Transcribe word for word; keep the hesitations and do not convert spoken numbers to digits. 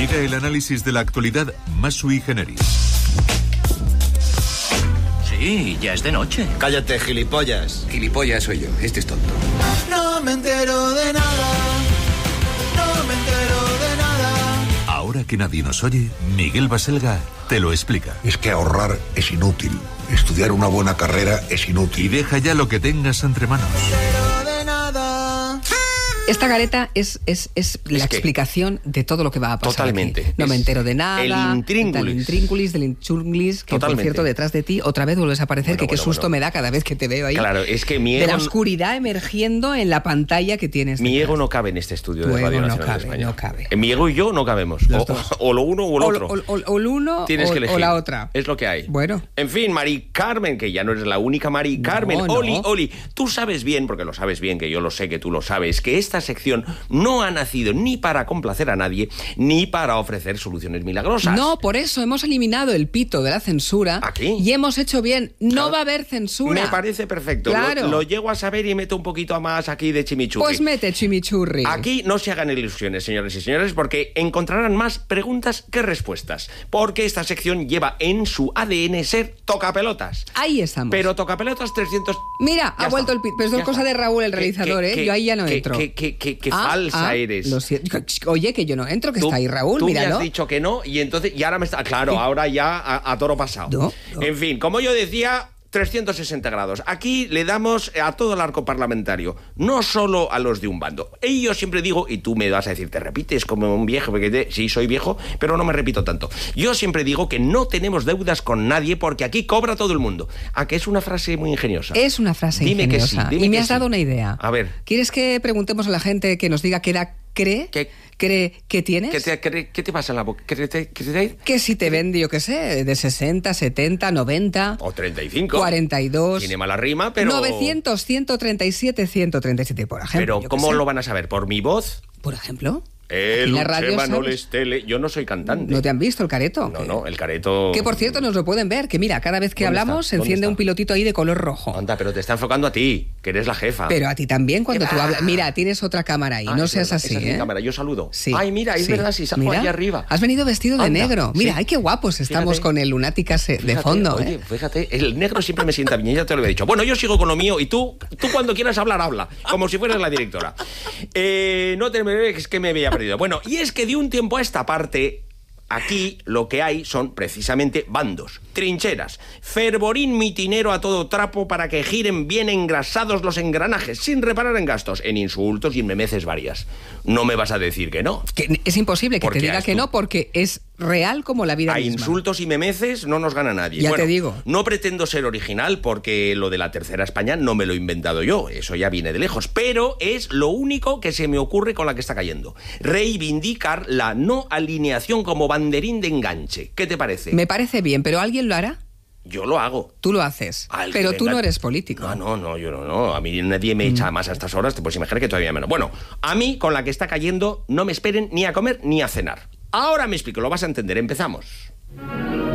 Llega el análisis de la actualidad más sui generis. Sí, ya es de noche. Cállate, gilipollas. Gilipollas soy yo, este es tonto. No me entero de nada, no me entero de nada. Ahora que nadie nos oye, Miguel Baselga te lo explica. Es que ahorrar es inútil. Estudiar una buena carrera es inútil. Y deja ya lo que tengas entre manos. No me entero de nada. Esta careta es, es, es la Es que, explicación de todo lo que va a pasar. Totalmente. Aquí. No Es me entero de nada. el intríngulis. Del intríngulis, del inchunglis, que Totalmente. por cierto, detrás de ti otra vez vuelves a aparecer, Bueno, que qué bueno, susto bueno. me da cada vez que te veo ahí. Claro, es que mi De ego, la oscuridad emergiendo en la pantalla que tienes. mi detrás. ego no cabe en este estudio Tu de Radio ego no Nacional de cabe, España. no cabe. Mi ego y yo no cabemos. Los O, dos. o lo uno o lo O, otro. o- o- o el uno Tienes o, que elegir. o la otra. Es lo que hay. Bueno. En fin, Mari Carmen, que ya no eres la única Mari Carmen. no. Oli, Oli, tú sabes bien, porque lo sabes bien, que yo lo sé, que tú lo sabes, que esta sección no ha nacido ni para complacer a nadie, ni para ofrecer soluciones milagrosas. No, por eso hemos eliminado el pito de la censura. ¿Aquí? Y hemos hecho bien. No Claro. va a haber censura. Me parece perfecto. Claro. Lo, lo llego a saber y meto un poquito más aquí de chimichurri. Pues mete chimichurri. Aquí no se hagan ilusiones, señores y señores, porque encontrarán más preguntas que respuestas. Porque esta sección lleva en su A D N ser tocapelotas. Ahí estamos. Pero tocapelotas trescientos... Mira, Ya ha vuelto está. el pito. Pero esto Ya es cosa está. de Raúl, el Que- realizador, que- ¿eh? que- Yo ahí ya no que- entro. que- que- que- que Ah, falsa ah, eres. lo siento. Oye, que yo no entro, que Tú- está ahí Raúl, tú míralo. me has dicho que no y entonces y ahora me está claro, Sí. ahora ya a, a toro pasado. No, no. En fin, como yo decía, trescientos sesenta grados. Aquí le damos a todo el arco parlamentario, no solo a los de un bando. Y yo siempre digo, y tú me vas a decir, te repites como un viejo, porque te- sí, soy viejo, pero no me repito tanto. Yo siempre digo que no tenemos deudas con nadie porque aquí cobra todo el mundo. ¿A que es una frase muy ingeniosa? Es una frase Dime que ingeniosa. sí, dime y me que has sí. dado una idea. A ver. ¿Quieres que preguntemos a la gente que nos diga qué edad cree? ¿Qué? ¿Cree que tienes? ¿Qué te, qué- qué te pasa en la boca? ¿Qué te, qué te- Que si te ven, yo qué sé, de sesenta, setenta, noventa, O treinta y cinco. cuarenta y dos, Tiene mala rima, pero... novecientos, ciento treinta y siete, ciento treinta y siete, por ejemplo. Pero, yo qué ¿cómo sé. lo van a saber? ¿Por mi voz? Por ejemplo. El Aquí en la radio, Chema no ¿sabes? les tele... Yo no soy cantante. ¿No te han visto el careto? No, no, el careto... Que por cierto nos lo pueden ver, que mira, cada vez que ¿Dónde hablamos está? se ¿Dónde enciende está? un pilotito ahí de color rojo. Anda, pero te está enfocando a ti, que eres la jefa. Pero a ti también cuando ¿Qué tú va? hablas. Mira, tienes otra cámara ahí, Ah, no es seas verdad, así, esa es mi ¿eh? cámara, yo saludo. Sí. Ay, mira, es sí. verdad, si salgo Mira, allí arriba. Has venido vestido de Anda, negro. Mira, sí. ay, qué guapos estamos Fíjate. con el Lunáticas eh, de Fíjate, fondo, oye, ¿eh? fíjate, el negro siempre me sienta bien, ya te lo he dicho. Bueno, yo sigo con lo mío y tú, tú cuando quieras hablar, habla, como si fueras la directora. Eh, no te me es que me había perdido. Bueno, y es que de un tiempo a esta parte, aquí lo que hay son precisamente bandos, trincheras, fervorín mitinero a todo trapo para que giren bien engrasados los engranajes, sin reparar en gastos, en insultos y en memeces varias. No me vas a decir que no. Que es imposible que Porque te diga has que tú- no, porque es real como la vida A misma. insultos y memeces no nos gana nadie. Ya Bueno, te digo. No pretendo ser original porque lo de la tercera España no me lo he inventado yo, eso ya viene de lejos, pero es lo único que se me ocurre con la que está cayendo. Reivindicar la no alineación como banderín de enganche. ¿Qué te parece? Me parece bien, pero ¿alguien lo hará? Yo lo hago. Tú lo haces. Al que Pero tú venga- no eres político. No, no, no, yo no, no. A mí nadie me echa más a estas horas, te puedes imaginar que todavía menos. Bueno, a mí, con la que está cayendo, no me esperen ni a comer ni a cenar. Ahora me explico, lo vas a entender. Empezamos.